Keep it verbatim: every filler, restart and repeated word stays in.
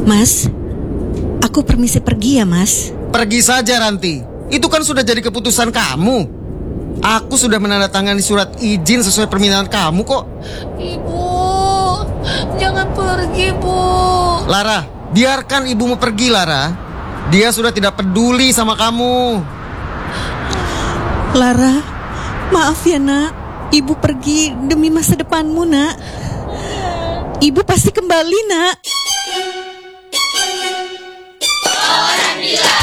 Mas, aku permisi pergi ya, Mas. Pergi saja, Ranti. Itu kan sudah jadi keputusan kamu. Aku sudah menandatangani surat izin sesuai permintaan kamu kok. Ibu, jangan pergi, Bu. Lara, biarkan ibumu pergi, Lara. Dia sudah tidak peduli sama kamu. Lara, maaf ya nak. Ibu pergi demi masa depanmu, nak. Ibu pasti kembali, nak. Orang bilang